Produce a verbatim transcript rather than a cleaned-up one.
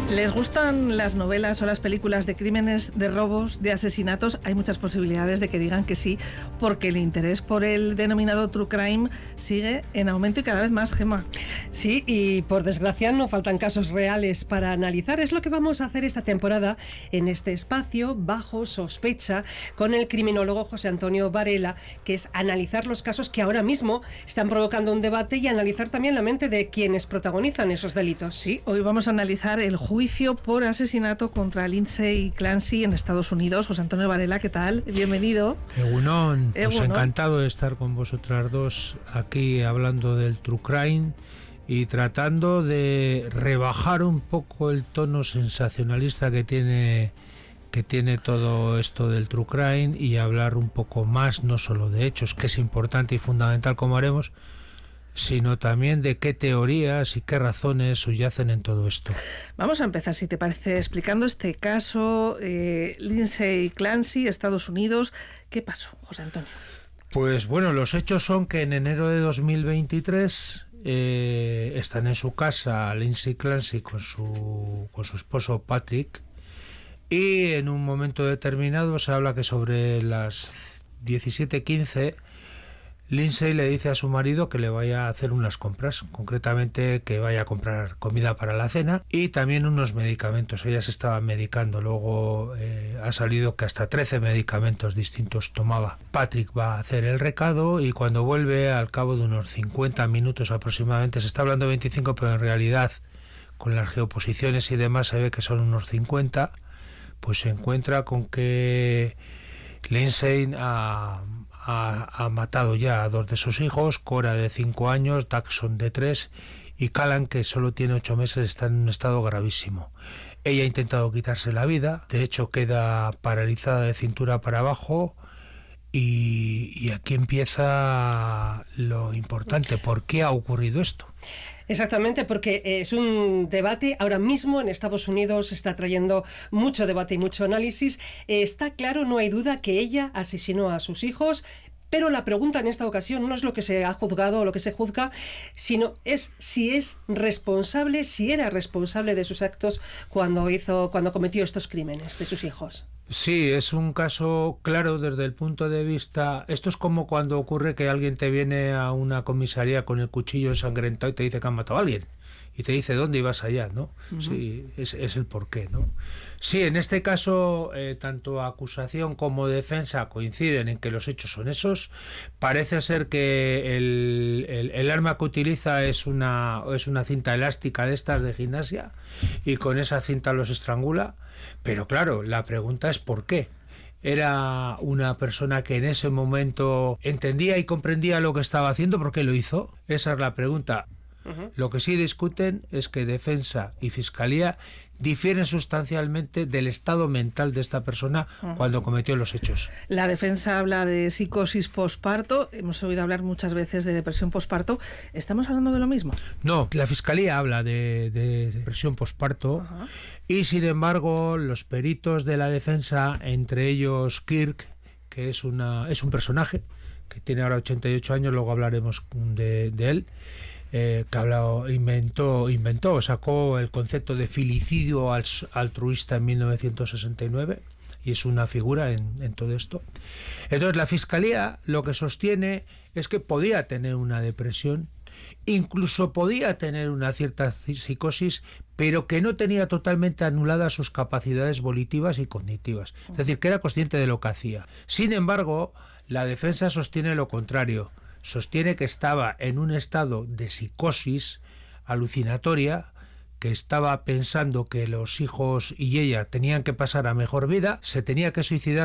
¿Les gustan las novelas o las películas de crímenes, de robos, de asesinatos? Hay muchas posibilidades de que digan que sí, porque el interés por el denominado true crime sigue en aumento y cada vez más, Gemma. Sí, y por desgracia no faltan casos reales para analizar. Es lo que vamos a hacer esta temporada en este espacio, Bajo Sospecha, con el criminólogo José Antonio Varela, que es analizar los casos que ahora mismo están provocando un debate y analizar también la mente de quienes protagonizan esos delitos. Sí, hoy vamos a analizar el juicio por asesinato contra Lindsay Clancy en Estados Unidos. José Antonio Varela, ¿qué tal? Bienvenido. Egunon, pues Egunon. Encantado de estar con vosotras dos aquí hablando del true crime y tratando de rebajar un poco el tono sensacionalista que tiene que tiene todo esto del true crime y hablar un poco más, no solo de hechos, que es importante y fundamental como haremos, sino también de qué teorías y qué razones subyacen en todo esto. Vamos a empezar, si te parece, explicando este caso, eh, Lindsay Clancy, Estados Unidos. ¿Qué pasó, José Antonio? Pues bueno, los hechos son que en enero de dos mil veintitrés eh, están en su casa Lindsay Clancy con su, con su esposo Patrick, y en un momento determinado se habla que sobre las diecisiete quince Lindsay le dice a su marido que le vaya a hacer unas compras, concretamente que vaya a comprar comida para la cena y también unos medicamentos. Ella se estaba medicando, luego eh, ha salido que hasta trece medicamentos distintos tomaba. Patrick va a hacer el recado y cuando vuelve, al cabo de unos cincuenta minutos aproximadamente, se está hablando de veinticinco, pero en realidad con las geoposiciones y demás se ve que son unos cincuenta, pues se encuentra con que Lindsay ha... Ha, ha matado ya a dos de sus hijos, Cora de cinco años, Daxon de tres y Callan, que solo tiene ocho meses, está en un estado gravísimo. Ella ha intentado quitarse la vida, de hecho queda paralizada de cintura para abajo y, y aquí empieza lo importante. ¿Por qué ha ocurrido esto? Exactamente, porque es un debate ahora mismo en Estados Unidos, está trayendo mucho debate y mucho análisis. Está claro, no hay duda, que ella asesinó a sus hijos, pero la pregunta en esta ocasión no es lo que se ha juzgado o lo que se juzga, sino es si es responsable, si era responsable de sus actos cuando hizo, cuando cometió estos crímenes de sus hijos. Sí, es un caso claro desde el punto de vista... Esto es como cuando ocurre que alguien te viene a una comisaría con el cuchillo ensangrentado y te dice que han matado a alguien. Y te dice dónde ibas allá, ¿no? Uh-huh. Sí, es, es el porqué, ¿no? Sí, en este caso, eh, tanto acusación como defensa coinciden en que los hechos son esos. Parece ser que el, el, el arma que utiliza es una, es una cinta elástica de estas de gimnasia y con esa cinta los estrangula. Pero claro, la pregunta es ¿por qué? Era una persona que en ese momento entendía y comprendía lo que estaba haciendo, ¿por qué lo hizo? Esa es la pregunta. Uh-huh. Lo que sí discuten es que defensa y fiscalía difieren sustancialmente del estado mental de esta persona uh-huh. cuando cometió los hechos. La defensa habla de psicosis posparto, hemos oído hablar muchas veces de depresión posparto. ¿Estamos hablando de lo mismo? No, la fiscalía habla de, de depresión posparto uh-huh. y sin embargo los peritos de la defensa, entre ellos Kirk, que es, una, es un personaje que tiene ahora ochenta y ocho años, luego hablaremos de, de él, Eh, que habló, inventó, inventó, sacó el concepto de filicidio altruista en mil novecientos sesenta y nueve y es una figura en, en todo esto. Entonces la fiscalía lo que sostiene es que podía tener una depresión, incluso podía tener una cierta psicosis, pero que no tenía totalmente anuladas sus capacidades volitivas y cognitivas, es decir, que era consciente de lo que hacía. Sin embargo, la defensa sostiene lo contrario. Sostiene que estaba en un estado de psicosis alucinatoria, que estaba pensando que los hijos y ella tenían que pasar a mejor vida, se tenía que suicidar